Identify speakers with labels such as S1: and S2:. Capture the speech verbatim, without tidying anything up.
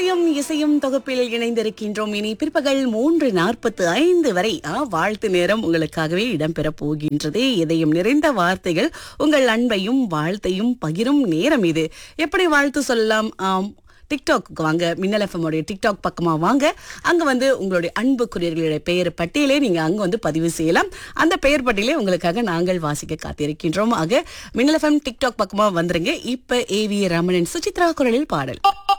S1: இசையும் இசையும் தொகுப்பில் இணைந்திருக்கின்றோம். இனி பிற்பகல் மூன்று நாற்பத்து ஐந்து வரை ஆ, வாழ்த்து நேரம் உங்களுக்காகவே இடம்பெற போகின்றது. இதயம் நிறைந்த வார்த்தைகள் உங்கள் அன்பையும் வாழ்த்தையும் பகிரும் நேரம் இது. எப்படி வாழ்த்து சொல்லலாம்? ஆம், டிக்டாக்கு வாங்க, மின்னல் எஃப்எம் உடைய டிக்டாக் பக்கமா வாங்க. அங்க வந்து உங்களுடைய அன்புக்குரியர்களுடைய பெயர் பட்டியலே நீங்க அங்க வந்து பதிவு செய்யலாம். அந்த பெயர் பட்டியலே உங்களுக்காக நாங்கள் வாசிக்க காத்திருக்கின்றோம். ஆக மின்னல் எஃப்எம் டிக்டாக் பக்கமா வந்துருங்க. இப்ப ஏ வி ரமணன் சுசித்ரா குரலில் பாடல்.